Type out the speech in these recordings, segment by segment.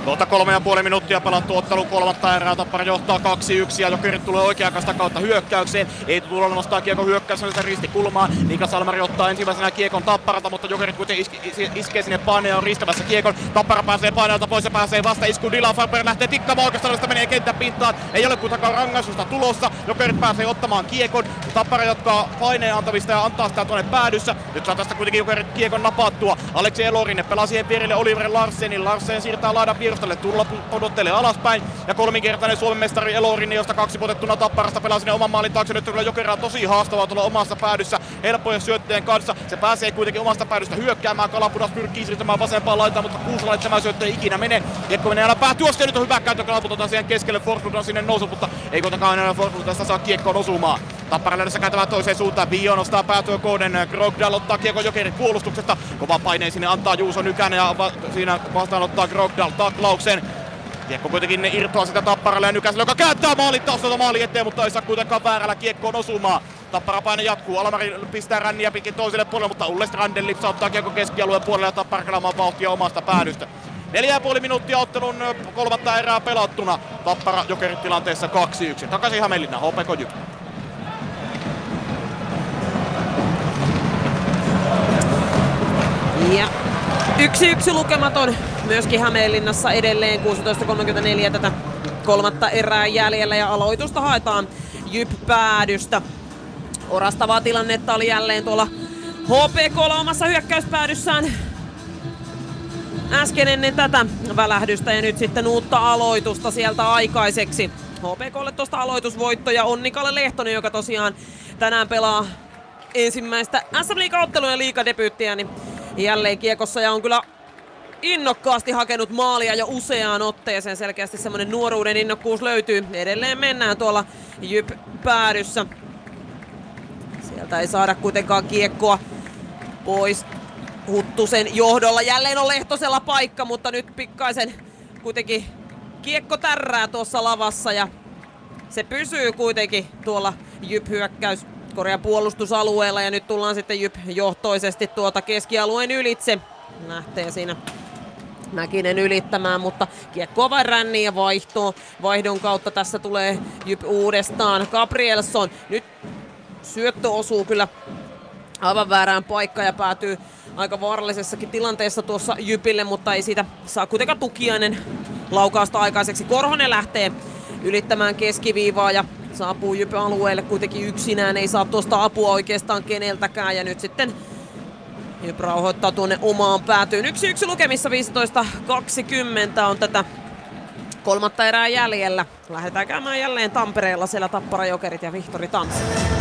Tuota 3,5 minuuttia pelattu ottelun kolmatta erää. Tappara johtaa 2-1 ja Jokerit tulee oikea-aikaista kautta hyökkäykseen. Ei tule nostaa kiekon hyökkäyksessä ristikulmaa. Mika Salmari ottaa ensimmäisenä kiekon Tapparalta, mutta Jokerit kuitenkin iskee sinne paineen ja on ristämässä kiekon. Tappara pääsee paineelta pois ja pääsee vasta iskuun. Dylan Farber lähtee tikkaamaan oikeastaan, menee kentän pintaan. Ei ole kuitenkaan rangaistusta tulossa. Jokerit pääsee ottamaan kiekon. Tappara jatkaa paineen antamista ja antaa sitä tuonne päädyssä. Nyt saa tästä kuitenkin Jokerit kiekon napattua. Aleksi Elorinen pelaa siihen vierelle Oliver Larsenin. Larsen siirtää laidan vierustalle. Tulla odottelee alaspäin. Ja kolminkertainen Suomen mestari Elorinen, josta 2 potettuina Tapparasta pelaa sinne oman maalin taakse. Nyt kyllä Jokerilla tosi haastavaa tuolla omassa päädyssä helppojen syötteen kanssa. Se pääsee kuitenkin omasta päädystä hyökkäämään. Kalapudas pyrkii siirtämään vasempaan laitaan, mutta Kuusalalle tämä syöttö ei ikinä mene. Kiekko menee aina päätyöstä. Nyt on hyvä käyttö. Kalaput siihen keskelle. Forsblad on sinne nousu, mutta ei kuitenkaan enää Forsblad tästä saa kiekkoon osumaan. Tappara lähdössä kääntämään toiseen suuntaan. Vio nostaa päätyä kohden. Grogdal ottaa kiekon Jokerit puolustuksesta. Kova paineen sinne antaa Juuso Nykänen ja siinä vastaanottaa Grogdal taklauksen. Kiekko kuitenkin irtoaa sitä Tapparalle ja Nykäselle, joka kääntää maalin taustalta maali eteen, mutta ei saa kuitenkaan väärällä kiekkoon osumaan. Tappara paine jatkuu. Almari pistää ränniä pitkin toiselle puolelle, mutta Ulle Strandel lipsauttaa kiekko keskialueen puolelle ja Tappara kelaamaan vauhtia omasta päädystä. 4,5 minuuttia ottelun kolmatta erää pelattuna. Tappara Jokerit tilanteessa 2-1. Takaisin Hämeenlinna, HPK JYP. Ja 1-1 lukematon myöskin Hämeenlinnassa edelleen 16.34 tätä kolmatta erää jäljellä ja aloitusta haetaan JYP päädystä. Orastavaa tilannetta oli jälleen tuolla HPK:lla omassa hyökkäyspäädyssään äsken ennen tätä välähdystä ja nyt sitten uutta aloitusta sieltä aikaiseksi. HPK:lle tuosta aloitusvoittoja Onnikalle Lehtonen, joka tosiaan tänään pelaa ensimmäistä SM-liigaottelun ja liigadebyyttiä, niin jälleen kiekossa ja on kyllä innokkaasti hakenut maalia jo useaan otteeseen. Selkeästi semmoinen nuoruuden innokkuus löytyy. Edelleen mennään tuolla JYP päädyssä. Sieltä ei saada kuitenkaan kiekkoa pois Huttusen johdolla. Jälleen on Lehtosella paikka, mutta nyt pikkaisen kuitenkin kiekko tärrää tuossa lavassa ja se pysyy kuitenkin tuolla JYP puolustusalueella ja nyt tullaan sitten JYP johtoisesti tuota keskialueen ylitse. Lähtee siinä Mäkinen ylittämään, mutta kiekkoa vain ränniin ja vaihdon kautta tässä tulee JYP uudestaan. Gabrielsson, nyt syöttö osuu kyllä aivan väärään paikkaan ja päätyy aika vaarallisessakin tilanteessa tuossa JYPille, mutta ei siitä saa kuitenkaan Tukiainen laukausta aikaiseksi. Korhonen lähtee ylittämään keskiviivaa ja saapuu JYP-alueelle kuitenkin yksinään, ei saa tuosta apua oikeastaan keneltäkään ja nyt sitten JYP rauhoittaa tuonne omaan päätyyn. 1-1 lukemissa 15.20 on tätä kolmatta erää jäljellä. Lähdetään käymään jälleen Tampereella, siellä Tappara Jokerit ja Vihtori Tanssi.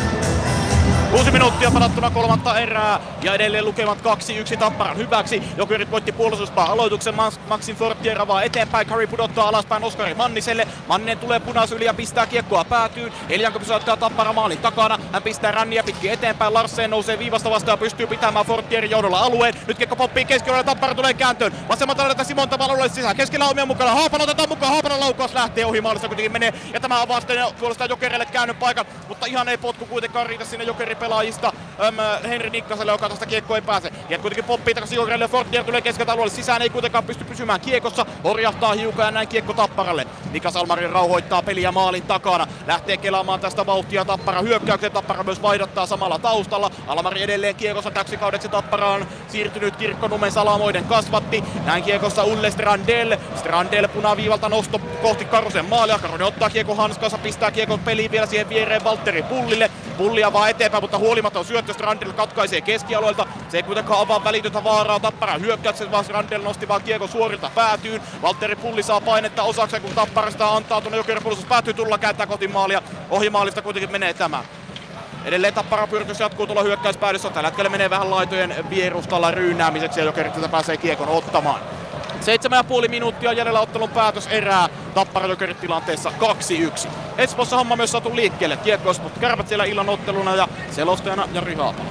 6 minuuttia pelattuna kolmatta erää ja edelleen lukemat 2-1 Tapparan hyväksi. Jokerit voitti puolustuspaan aloituksen. Maxim Fortier avaa eteenpäin. Kari pudottaa alaspäin Oskari Manniselle. Manninen tulee punaisyli ja pistää kiekkoa päätyyn. Elianko pysäyttää Tappara maalin takana. Hän pistää ränniä pitkin eteenpäin. Larsen nousee viivasta vastaan ja pystyy pitämään Fortierin johdolla alueen. Nyt kiekko poppii keskialueelle. Tappara tulee kääntöön. Vasemmalta laidalta Simon Tavallulle sisään. Keskellä omia mukana. Haapan otetaan mukaan. Haapanen laukaus lähtee ohi maalista kuitenkin menee. Ja tämä avaa sitten puolestaan Jokerille käynnön paikan. Mutta ihan ei potku kuitenkaan riitä sinne Jokerin pelaajista Henri Nikkaselle, joka tästä kiekkoon ei pääse. Ja kuitenkin poppii takaisin Jokerille. Fortier tulee keskeltä alueelle sisään, ei kuitenkaan pysty pysymään kiekossa. Horjahtaa hiukan ja näin kiekko Tapparalle. Mika Salmari rauhoittaa peliä maalin takana. Lähtee kelaamaan tästä vauhtia Tappara hyökkäykseen. Tappara myös vaihdattaa samalla taustalla. Almari edelleen kiekossa täksi kaudeksi Tapparaan siirtynyt Kirkkonummen Salamoiden kasvatti. Näin kiekossa Ulle Strandel. Strandel punaviivalta nosto kohti Karosen maalia. Karonen ottaa kiekko hanskansa, pistää kiekon peliin vielä siihen viereen Valtteri Pullille. Pullia vaan eteenpäin, mutta huolimaton syöttö Strandel katkaisee keskialueelta. Se ei kuitenkaan avaa välitöntä vaaraa Tapparan hyökkäyksessä, vaan Strandel nosti vaan kiekon suorilta päätyyn. Valtteri Pulli saa painetta osakseen, kun Tappara sitä antaa tuonne Jokerin puolustus päätyy, tulla kääntää kotimaalia. Ohimaalista kuitenkin menee tämä. Edelleen Tapparan pyrkys jatkuu tuolla hyökkäyspäädyssä. Tällä hetkellä menee vähän laitojen vierustalla ryynäämiseksi ja Jokerit tätä pääsee kiekon ottamaan. 7,5 minuuttia jäljellä ottelun päätös erää. Tappara Jokerit tilanteessa 2-1. Espoossa homma myös saatu liikkeelle. Kiekko Espoosta Kärpät siellä illan otteluna ja selostajana Jari Haapala.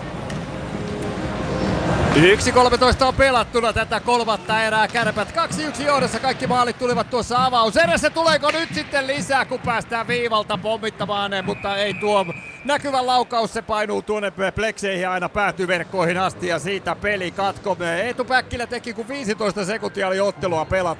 1.13 on pelattuna tätä kolmatta erää. Kärpät 2-1 johdossa. Kaikki maalit tulivat tuossa avauserässä. Tuleeko nyt sitten lisää, kun päästään viivalta pommittamaan, mutta ei tuo näkyvä laukaus. Se painuu tuonne plekseihin ja aina päätyy verkkoihin asti ja siitä peli katko. Eetu Päkkilä teki, kun 15 sekuntia oli ottelua pelattu.